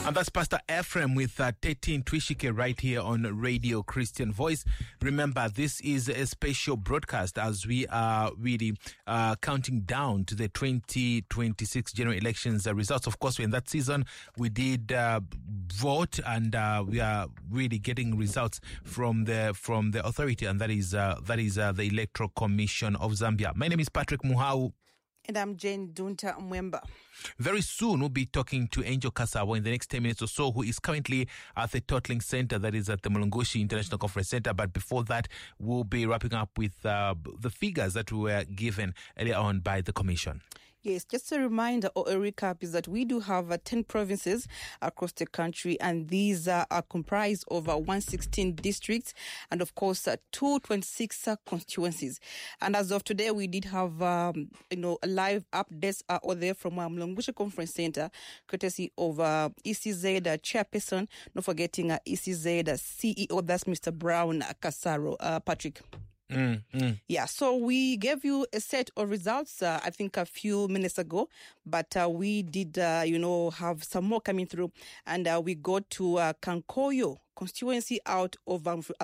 And that's Pastor Ephraim with 13 Twishike right here on Radio Christian Voice. Remember, this is a special broadcast as we are really counting down to the 2026 general elections results. Of course, in that season, we did vote, and we are really getting results from the authority, and that is the Electoral Commission of Zambia. My name is Patrick Muhau. And I'm Jane Dunta Mwemba. Very soon, we'll be talking to Angel Kasawa in the next 10 minutes or so, who is currently at the Tottling Center, that is at the Mulungushi International Conference Center. But before that, we'll be wrapping up with the figures that were given earlier on by the Commission. Yes, just a reminder or a recap is that we do have 10 provinces across the country, and these are comprised of 116 districts and, of course, 226 constituencies. And as of today, we did have, live updates all there from Mlungushi Conference Center, courtesy of ECZ chairperson, not forgetting ECZ CEO, that's Mr. Brown Kasaro. Patrick. Yeah, so we gave you a set of results, I think a few minutes ago, but we did, have some more coming through, and we go to Kankoyo constituency out of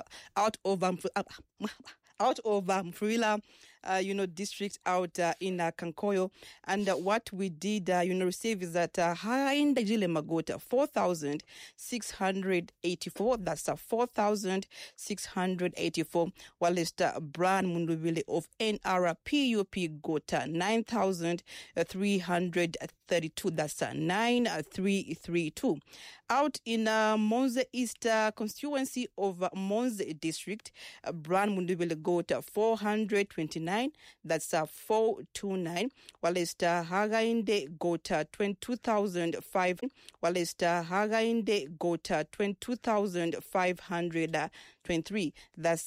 Mfulira, district out in Kankoyo. And what we did, receive is that Hakainde Hichilema got 4,684. That's 4,684. While Brian Mundubile of NRPUP got 9,332. That's 9,332. Out in Monze East constituency of Monze district, Brian Mundubile got 429. That's 429. While Hakainde got 22,500. While Hakainde got 22,523. That's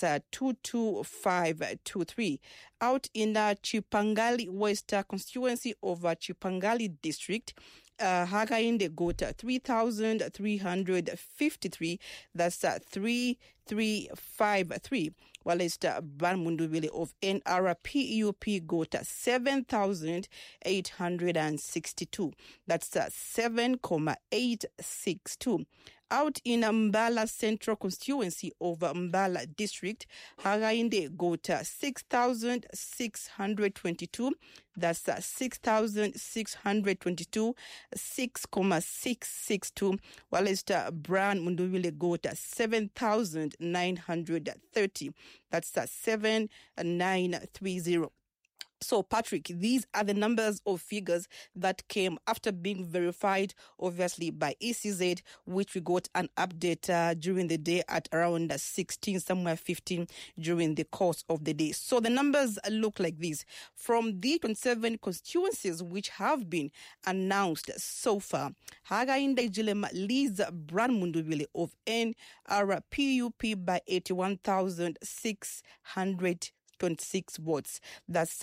22523. Out in Chipangali West constituency of Chipangali district, Hakainde got 3,353. That's 3,353. While Brian Mundubile of NRPUP got 7,862. That's 7,862. Out in Mbala Central constituency of Mbala district, Hakainde got 6,622. That's 6,622, 6,662. While Brian Mundubile got 7,930. That's 7,930. So, Patrick, these are the numbers of figures that came after being verified, obviously, by ECZ, which we got an update during the day at around 16, somewhere 15 during the course of the day. So, the numbers look like this. From the 27 constituencies which have been announced so far, Hakainde Hichilema leads Brian Mundubile of NRPUP by 81,626 votes. That's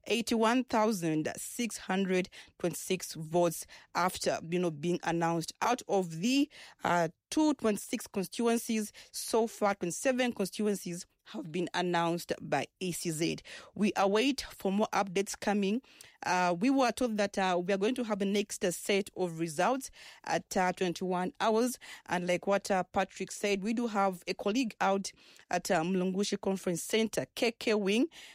81,626 votes after being announced. Out of the 226 constituencies so far, 27 constituencies have been announced by ECZ. We await for more updates coming. We were told that we are going to have the next set of results at 21 hours. And like what Patrick said, we do have a colleague out at Mulungushi Conference Center, KK Wing,